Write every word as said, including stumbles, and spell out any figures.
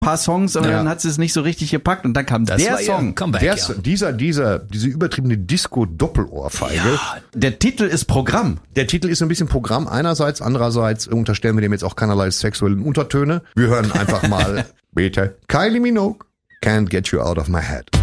paar Songs, aber Ja. dann hat sie es nicht so richtig gepackt und dann kam Das der war ihr Song. Comeback, Der, ja. dieser, dieser, diese übertriebene Disco-Doppelohrfeige. Ja, Der Titel ist Programm. Der Titel ist ein bisschen Programm einerseits, andererseits unterstellen wir dem jetzt auch keinerlei sexuellen Untertöne. Wir hören einfach mal, bitte, Kylie Minogue, Can't Get You Out of My Head.